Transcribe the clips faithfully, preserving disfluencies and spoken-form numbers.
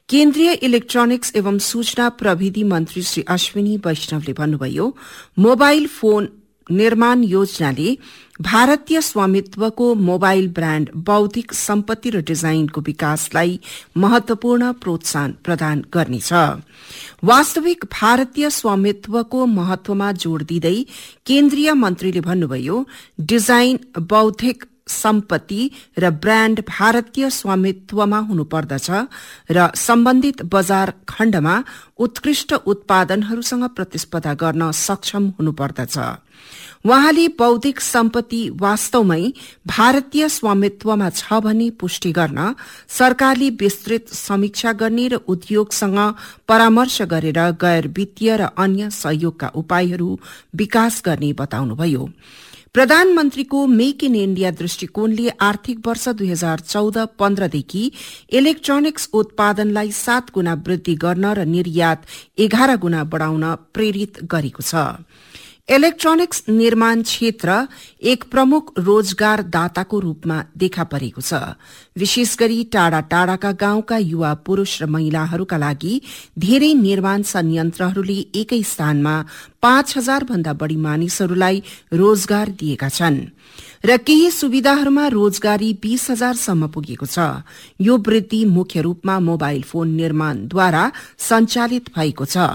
केन्द्रीय इलेक्ट्रोनिक्स एवं सूचना प्रविधि मन्त्री श्री अश्विनी वैष्णवले भन्नुभयो मोबाइल फोन निर्माण योजनाले भारतीय स्वामित्वको मोबाइल ब्राण्ड बौद्धिक सम्पत्ति र डिजाइनको विकासलाई महत्वपूर्ण प्रोत्साहन प्रदान गर्नेछ। वास्तविक भारतीय स्वामित्वको महत्वमा जोड़ दिँदै केन्द्रीय मन्त्रीले भन्नुभयो डिजाइन बौद्धिक सम्पत्ति र ब्राण्ड भारतीय स्वामित्वमा हुनुपर्दछ र सम्बन्धित बजार खण्डमा उत्कृष्ट उत्पादनहरूसँग प्रतिस्पर्धा गर्न सक्षम हुनुपर्दछ। उहाँले बौद्धिक सम्पत्ति वास्तवमै भारतीय स्वामित्वमा छ भनी पुष्टि गर्न सरकारले विस्तृत समीक्षा गर्ने र उद्योगसँग परामर्श गरेर गैर वित्तीय र अन्य सहयोगका उपायहरू विकास गर्ने बताउनुभयो। प्रधानमन्त्रीको मेक इन इण्डिया दृष्टिकोणले आर्थिक वर्ष दुई हजार चौध पन्ध्रदेखि इलेक्ट्रोनिक्स उत्पादनलाई सात गुणा वृद्धि गर्न र निर्यात एघार गुणा बढ़ाउन प्रेरित गरेको छ। इलेक्ट्रोनिक्स निर्माण क्षेत्र एक प्रमुख रोजगार दाताको रूपमा देखा परेको छ। विशेष गरी टाढा टाढाका गाउँका युवा पुरूष र महिलाहरूका लागि धेरै निर्माण संयन्त्रहरूले एकै स्थानमा पाँच हजार भन्दा बढ़ी मानिसहरूलाई रोजगार दिएका छन् र केही सुविधाहरूमा रोजगारी बीस हजारसम्म पुगेको छ। यो वृद्धि मुख्य रूपमा मोबाइल फोन निर्माणद्वारा सञ्चालित भएको छ।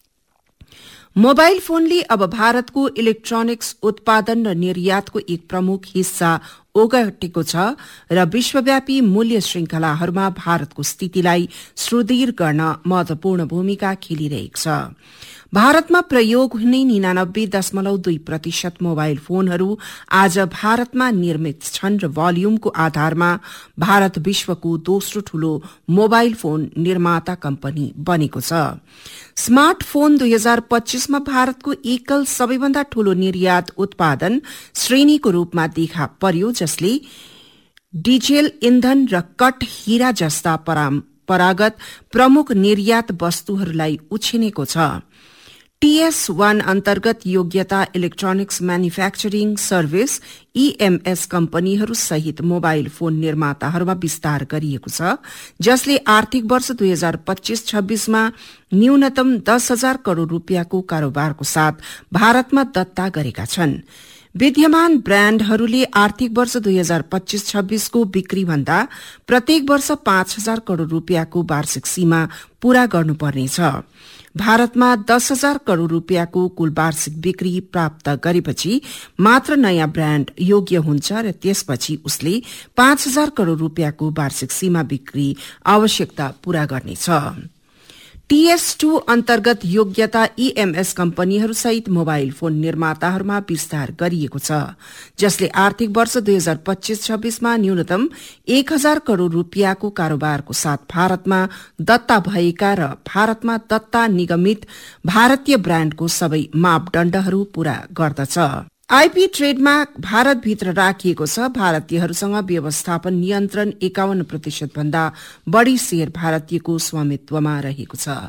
मोबाइल फोनले अब भारतको इलेक्ट्रोनिक्स उत्पादन र निर्यातको एक प्रमुख हिस्सा ओगटेको छ र विश्वव्यापी मूल्य श्रृंखलाहरूमा भारतको स्थितिलाई सुदृढ गर्न महत्वपूर्ण भूमिका खेलिरहेको छ। भारतमा प्रयोग हुने निनानब्बे दशमलव दुई प्रतिशत मोबाइल फोनहरू आज भारतमा निर्मित छन् र भोल्युमको आधारमा भारत विश्वको दोस्रो ठूलो मोबाइल फोन निर्माता कम्पनी बनेको छ। स्मार्टफोन दुई हजार पच्चीसमा भारतको एकल सबैभन्दा ठूलो निर्यात उत्पादन श्रेणीको रूपमा देखा पर्यो, जसले डिजेल इन्धन र कट हीरा जस्ता परम्परागत प्रमुख निर्यात वस्तुहरूलाई उछिनेको छ। टीएस वन अन्तर्गत योग्यता इलेक्ट्रोनिक्स म्यानुफ्याक्चरिङ सर्भिस ईएमएस कम्पनीहरू सहित मोबाइल फोन निर्माताहरूमा विस्तार गरिएको छ, जसले आर्थिक वर्ष दुई हजार पच्चीस छब्बीसमा न्यूनतम दस हजार करोड़ रूपियाँको कारोबारको साथ भारतमा दत्ता गरेका छन्। विद्यमान ब्राण्डहरूले आर्थिक वर्ष दुई हजार पच्चीस छब्बीसको बिक्री भन्दा प्रत्येक वर्ष पाँच हजार करोड़ रूपियाँको वार्षिक सीमा पूरा गर्नुपर्नेछ। भारतमा दस हजार करोड़ रूपियाँको कुल वार्षिक बिक्री प्राप्त गरेपछि मात्र नयाँ ब्राण्ड योग्य हुन्छ र त्यसपछि उसले पाँच हजार करोड़ रूपियाँको वार्षिक सीमा बिक्री आवश्यकता पूरा गर्नेछ। टीएस टू अन्तर्गत योग्यता ईएमएस कम्पनीहरू सहित मोबाइल फोन निर्माताहरूमा विस्तार गरिएको छ, जसले आर्थिक वर्ष दुई हजार पच्चीस छब्बीसमा न्यूनतम एक हजार करोड़ रूपियाँको कारोबारको साथ भारतमा दत्ता भएका र भारतमा दत्ता निगमित भारतीय ब्राण्डको सबै मापदण्डहरू पूरा गर्दछ। आईपी ट्रेडमार्क भारतभित्र राखिएको छ। भारतीयहरूसँग व्यवस्थापन नियन्त्रण एकाउन्न प्रतिशत भन्दा बढ़ी शेयर भारतीयको स्वामित्वमा रहेको छ।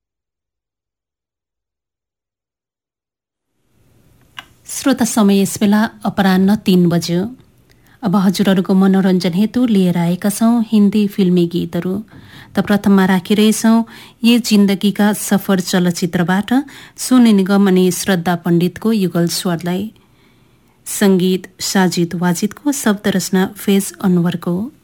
श्रोता समय यस बेला अपराह्न तीन बज्यो। अब हजुरहरूको मनोरञ्जन हेतु लिएर आएका छौं हिन्दी फिल्मी गीतहरू। त प्रथममा राखिरहेछौं ये जिन्दगीका सफर चलचित्रबाट सोनु निगम अनि श्रद्धा पण्डितको युगल स्वरलाई। संगीत साजिद वाजिदको, शब्द रचना फेज अनवरको।